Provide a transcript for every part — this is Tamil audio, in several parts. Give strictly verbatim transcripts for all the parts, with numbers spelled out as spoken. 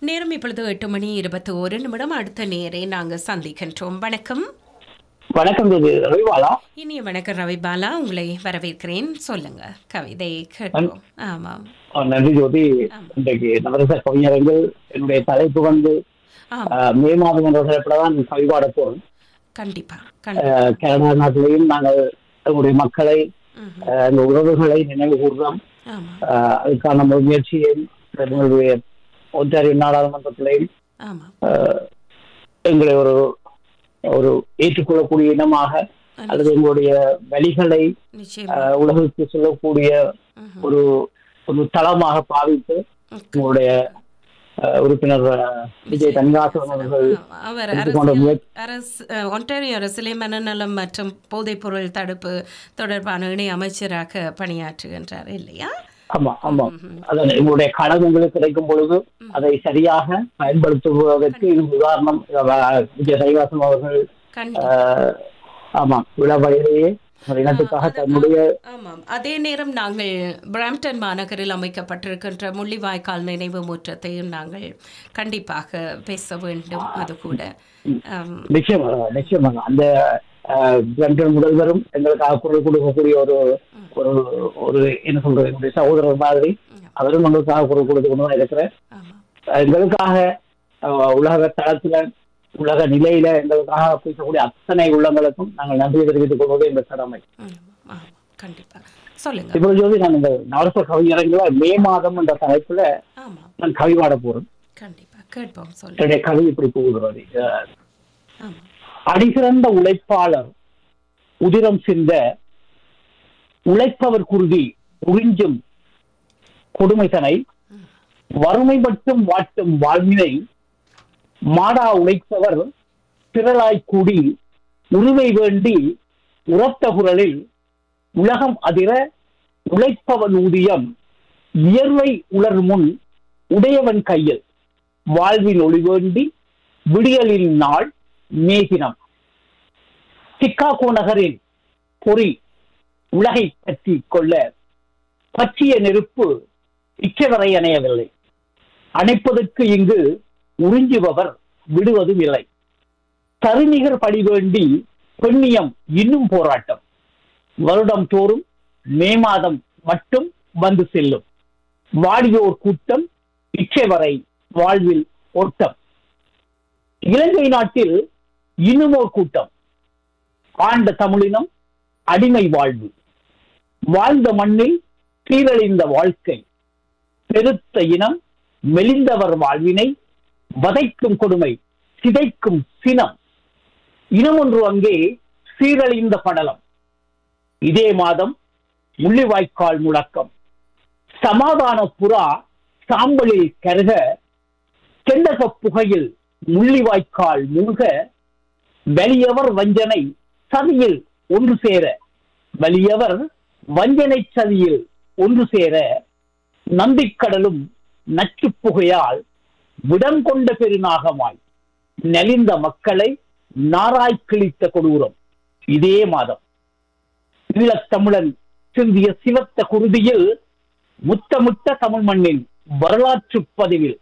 நேரம் இப்பொழுது எட்டு மணி இருபத்தி ஒரு நிமிடம். அடுத்த நேரை நாங்கள் சந்திக்கின்றோம். வணக்கம். வணக்கம் ரவிபாலா. இனிய வணக்கம் ரவிபாலா, உங்களை வரவேற்கிறேன். சொல்லுங்க, கவிதை கேட்போம். ஆமாம், நன்றி ஜோதி. இன்றைக்கு நவரச கவிஞர்கள் என்னுடைய தலைப்பு வந்து மே மாதம் என்ற தலைப்பில்தான் கவிபாட போறோம். கண்டிப்பா. கனடா நாட்டிலையும் நாங்கள் எங்களுடைய மக்களை, எங்கள் உறவுகளை நினைவு கூறுறோம். அதுக்கான முயற்சியை எங்களுடைய ஒன்றாரிய நாடாளுமன்றத்திலையும் எங்களை ஒரு ஒரு ஏற்றுக்கொள்ளக்கூடிய இனமாக அல்லது எங்களுடைய வழிகளை உலகுக்கு சொல்லக்கூடிய ஒரு ஒரு தளமாக பாவித்து உங்களுடைய உறுப்பினர் விஜய் தனிகாசன் அவர்கள் ஒன்டாரியோ அரசிலே மனநலம் மற்றும் போதைப் பொருள் தடுப்பு தொடர்பான இணை அமைச்சராக பணியாற்றுகின்றார் இல்லையா? ஆமா ஆமா அதான் எங்களுடைய கனவு உங்களுக்கு கிடைக்கும் பொழுது அதை சரியாக பயன்படுத்துவதற்கு இது உதாரணம். விஜய் தனிகாசன் அவர்கள் ஆமா விழா வயதிலேயே இனத்துக்காக தன்னுடைய ஆமாம். அதே நேரம் நாங்கள் பிராம்டன் மாநகரில் அமைக்கப்பட்டிருக்கின்ற முள்ளிவாய்க்கால் நினைவு முற்றத்தையும் நாங்கள் கண்டிப்பாக பேச வேண்டும். அது கூட நிச்சயமாக நிச்சயமாக அந்த பிராம்டன் முதல்வரும் எங்களுக்காக குரல் கொடுக்கக்கூடிய ஒரு ஒரு ஒரு என்ன சொல்றது என்னுடைய சகோதரர் மாதிரி அவரும் எங்களுக்காக குரல் கொடுத்து கொண்டுதான் இருக்கிறேன். எங்களுக்காக உலக தளத்துல உலக நிலையில எங்களுக்காக பேசக்கூடிய அத்தனை உள்ளங்களுக்கும் நாங்கள் நன்றியை தெரிவித்துக் கொள்வது என்ற கடமை. இப்போ ஜோதி, நான் இந்த நவரச கவிஞர்கள மே மாதம் என்ற தலைப்புல நான் கவி பாட போறேன். என்னுடைய கவி இப்படி போகிறது. அடிசிறந்த உழைப்பாளர் உதிரம் சிந்த உழைப்பவர் குருதி உறிஞ்சும் கொடுமைதனை வறுமை மட்டும் வாட்டும் வாழ்வினை மாடா உழைப்பவர் திரளாய் கூடி உருவை வேண்டி உரத்த குரலில் உலகம் அதிர உழைப்பவன் ஊதியம் வியர்வை உலர் முன் உடையவன் கையில் வாழ்வில் ஒளி வேண்டி விடியலின் நாள் மேகினம். சிக்காகோ நகரின் பொறி உலகை பற்றி கொள்ள பற்றிய நெருப்பு இச்சவரை அணையவில்லை. அணைப்பதற்கு இங்கு உறிஞ்சுபவர் விடுவதும் இல்லை. தருநிகர் படி வேண்டி பெண்ணியம் இன்னும் போராட்டம். வருடம் தோறும் மே மாதம் மட்டும் வந்து செல்லும். வாடியோர் கூட்டம் இச்சவரை வாழ்வில் ஓட்டம். இலங்கை நாட்டில் இன்னுமோர் கூட்டம் ஆண்ட தமிழினம் அடிமை வாழ்வு. வாழ்ந்த மண்ணில் சீரழிந்த வாழ்க்கை. பெருத்த இனம் மெலிந்தவர் வாழ்வினை வதைக்கும் கொடுமை சிதைக்கும் சினம். இனம் ஒன்று அங்கே சீரழிந்த படலம். இதே மாதம் முள்ளிவாய்க்கால் முழக்கம். சமாதான புறா சாம்பலில் கருக செண்டக புகையில் முள்ளிவாய்க்கால் மூழ்க வலியவர் வஞ்சனை சதியில் ஒன்று சேர வலியவர் வஞ்சனை சதியில் ஒன்று சேர நந்திக்கடலும் நச்சு புகையால் விடம் கொண்ட பெருநாகமாய் நலிந்த மக்களை நாராய் கிழித்த கொடூரம். இதே மாதம் ஈழத்தமிழன் சிந்திய சிவத்த குருதியில் முத்தமுட்ட தமிழ் மண்ணின் வரலாற்று பதிவில்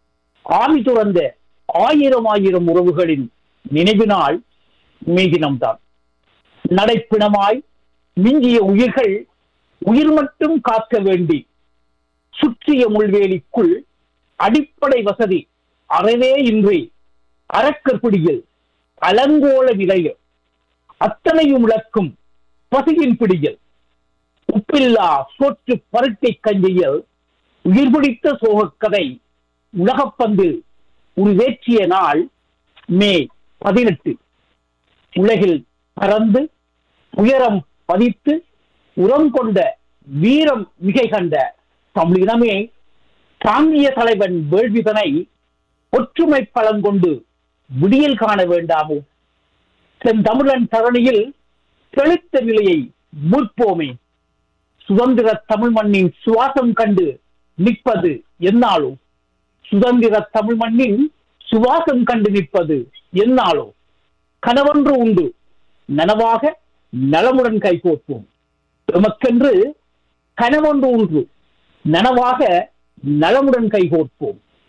ஆமி துறந்த ஆயிரம் ஆயிரம் உறவுகளின் நினைவினால் மேதினம்தான். நடைப்பிணமாய் மிஞ்சிய உயிர்கள் உயிர் மட்டும் காக்க வேண்டி சுற்றிய முள்வேலிக்குள் அடிப்படை வசதி அறவே இன்றி அரக்கற்பிடியில் அலங்கோல நிலையில் அத்தனையும் இழக்கும் பசியின் பிடியில் உப்பில்லா சோற்று பருட்டை கஞ்சியில் உயிர் பிடித்த சோகக்கதை உலகப்பந்து உருவேற்றிய நாள் மே பதினெட்டு. உலகில் பறந்து உயரம் பதித்து உரம் கொண்ட வீரம் மிகை கண்ட தமிழினமே தாங்கிய தலைவன் வேள்விதனை ஒற்றுமை பலங்கொண்டு விடியல் காண வேண்டாமோ? தென் தமிழன் தரணியில் தெளித்த நிலையை மீட்போமே. சுதந்திர தமிழ் மண்ணின் சுவாசம் கண்டு நிற்பது என்னாலோ? சுதந்திர தமிழ் மண்ணின் சுவாசம் கண்டு நிற்பது என்னாலோ? கனவொன்று உண்டு நனவாக நலமுடன் கைகோர்ப்போம். எமக்கென்று கனவொன்று உண்டு நனவாக நலமுடன் கைகோர்ப்போம்.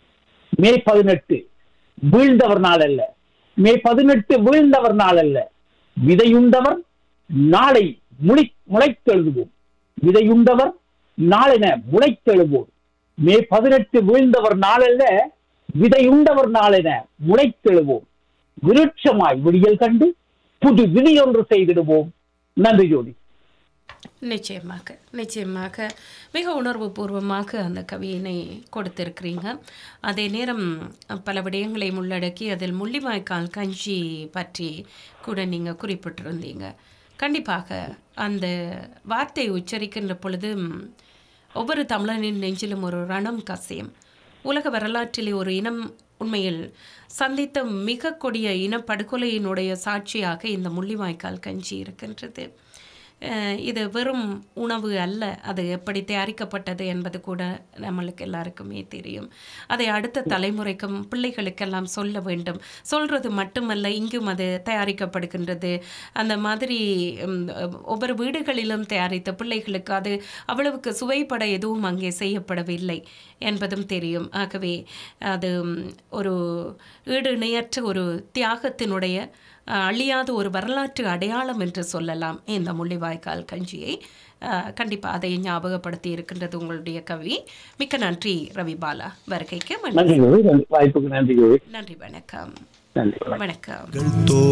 மே பதினெட்டு வீழ்ந்தவர் நாள் அல்ல, மே பதினெட்டு வீழ்ந்தவர் நாள் அல்ல, விதையுண்டவர் நாளை முளை முளைத்தெழுதுவோம், விதையுண்டவர் நாளென முளைத்தெழுவோம். மே பதினெட்டு வீழ்ந்தவர் நாளல்ல, விதையுண்டவர் நாளென முளைத்தெழுவோம். விருட்சமாய் விடியல் கண்டு புது விதியொன்று செய்திடுவோம். நன்றி ஜோதி. நிச்சயமாக நிச்சயமாக மிக உணர்வு பூர்வமாக அந்த கவியினை கொடுத்திருக்கிறீங்க. அதே நேரம் பல விடயங்களை உள்ளடக்கி அதில் முள்ளிவாய்க்கால் கஞ்சி பற்றி கூட நீங்கள் குறிப்பிட்டிருந்தீங்க. கண்டிப்பாக அந்த வார்த்தை உச்சரிக்கின்ற பொழுது ஒவ்வொரு தமிழனின் நெஞ்சிலும் ஒரு ரணம் கசியும். உலக வரலாற்றிலே ஒரு இனம் உண்மையில் சந்தித்த மிக கொடிய இனப்படுகொலையினுடைய சாட்சியாக இந்த முள்ளிவாய்க்கால் கஞ்சி இருக்கின்றது. இது வெறும் உணவு அல்ல, அது எப்படி தயாரிக்கப்பட்டது என்பது கூட நம்மளுக்கு எல்லாருக்குமே தெரியும். அதை அடுத்த தலைமுறைக்கும் பிள்ளைகளுக்கெல்லாம் சொல்ல வேண்டும். சொல்கிறது மட்டுமல்ல, இங்கும் அது தயாரிக்கப்படுகின்றது. அந்த மாதிரி ஒவ்வொரு வீடுகளிலும் தயாரித்த பிள்ளைகளுக்கு அது அவ்வளவுக்கு சுவைப்பட எதுவும் அங்கே செய்யப்படவில்லை என்பதும் தெரியும். ஆகவே அது ஒரு ஈடு இணையற்ற ஒரு தியாகத்தினுடைய அழியாத ஒரு வரலாற்று அடையாளம் என்று சொல்லலாம் இந்த முள்ளிவாய்க்கால் கஞ்சியை. கண்டிப்பாக அதை ஞாபகப்படுத்தி இருக்கின்றது உங்களுடைய கவி. மிக்க நன்றி ரவிபாலா வருகைக்கு. நன்றி, வாய்ப்புக்கு நன்றி. நன்றி, வணக்கம். நன்றி, வணக்கம்.